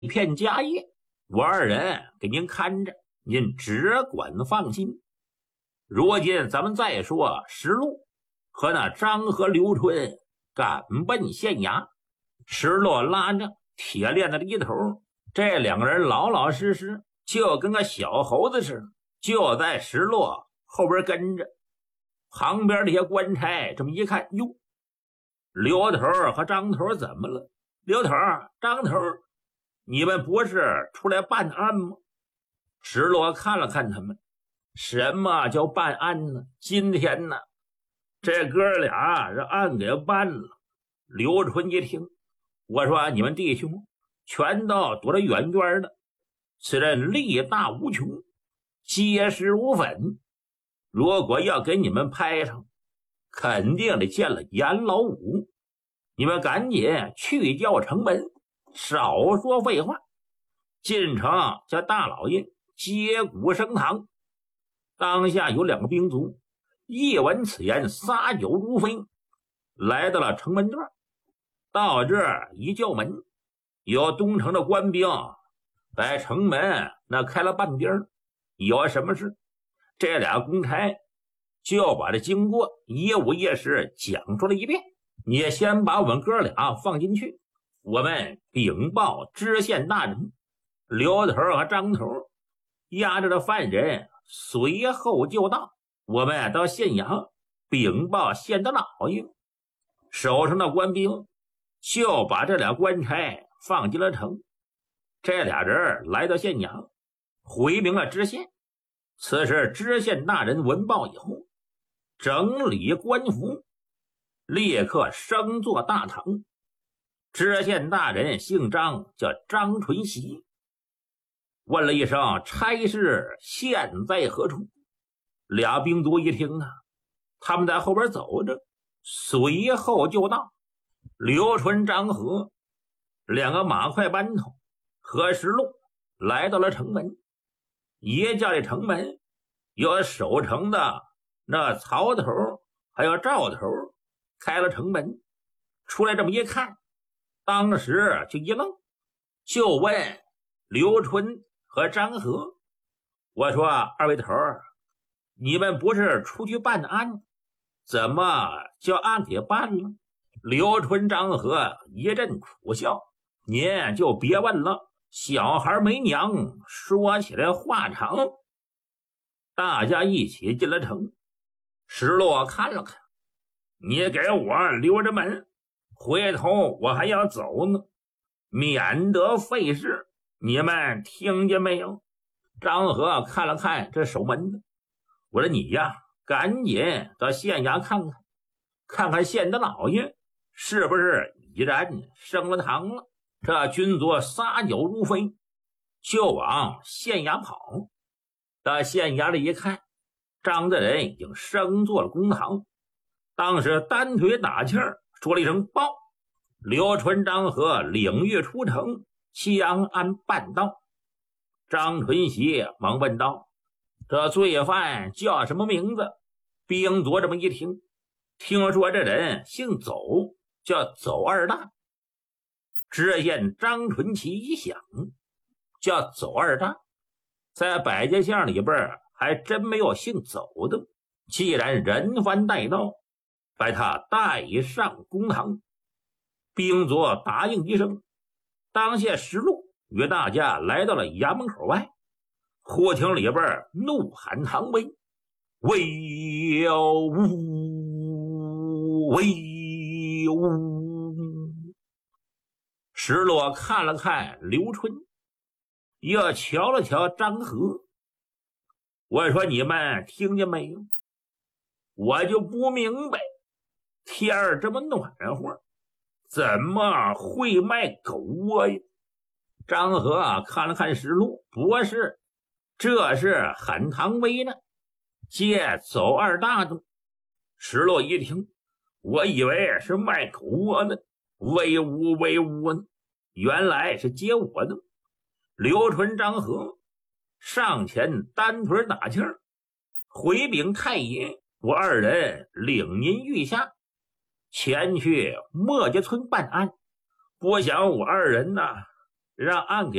一片家业，我二人给您看着，您只管放心。如今咱们再说石路和那张和刘春赶奔县衙，石路拉着铁链子的一头，这两个人老老实实，就跟个小猴子似的，就在石路后边跟着。旁边这些官差这么一看，哟，刘头和张头怎么了？刘头、张头，你们不是出来办案吗？石路看了看他们，什么叫办案呢？今天呢，这哥俩这案给办了。刘春一听，我说你们弟兄全都躲得远远的，此人力大无穷，结实无粉，如果要给你们拍上，肯定得见了阎老五。你们赶紧去叫城门，少说废话，进城叫大老爷接骨升堂。当下有两个兵卒一闻此言，撒酒如飞，来到了城门这儿。到这儿一叫门，有东城的官兵在城门那开了半边，有什么事？这俩公差就把这经过一五一十讲述了一遍。你先把我们哥俩放进去，我们禀报知县大人。刘头和张头押着的犯人随后就到，我们到县衙禀报县的老爷。手上的官兵就把这俩官差放进了城。这俩人来到县衙，回禀了知县。此时知县大人闻报以后，整理官服，立刻升坐大堂。知县大人姓张，叫张纯喜，问了一声差事现在何处。俩兵卒一听啊，他们在后边走着，随后就到。刘纯、张和两个马快班头和石路来到了城门。一叫这城门，有守城的那曹头还有赵头开了城门，出来这么一看，当时就一愣，就问刘纯和张和，我说二位头，你们不是出去办案，怎么叫案给办了？刘纯、张和一阵苦笑，您就别问了，小孩没娘，说起来话长。大家一起进了城。石路看了看，你给我留着门，回头我还要走呢，免得费事，你们听见没有？张和看了看这守门的，我说你呀，赶紧到县衙看看，看看县的老爷是不是已然升了堂了。这军卒撒酒如飞，就往县衙跑。到县衙里一看，张大人已经升坐了公堂，当时单腿打气儿，说了一声报。刘纯、张和领谕出城，相安办道。张纯喜忙问道：这罪犯叫什么名字？兵卒这么一听，听说这人姓走，叫走二大。知县张纯喜一想，叫走二大，在百家巷里边还真没有姓走的。既然人犯带到，把他带上公堂。兵卒答应一声，当下石路与大家来到了衙门口外。忽听里边怒喊唐威，威哟呜，威哟呜。石路看了看刘春，又瞧了瞧张和，我说你们听见没有？我就不明白，天儿这么暖和，怎么会卖狗窝呀？张和看了看石路，不是，这是喊唐威呢，借走二大的。石路一听，我以为是卖狗窝呢，威武威武呢，原来是接我的。刘纯、张和上前单腿打气儿，回禀太爷，我二人领您御下前去墨家村办案，不想我二人呐， 让按给